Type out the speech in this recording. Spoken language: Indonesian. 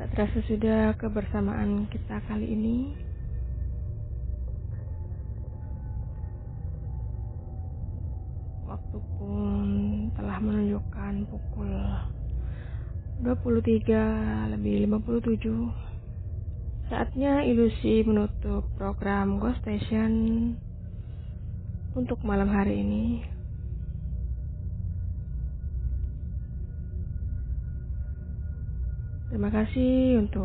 Tak terasa sudah kebersamaan kita kali ini. Waktu pun telah menunjukkan pukul 23:57. Saatnya ilusi menutup program Ghost Station untuk malam hari ini. Terima kasih untuk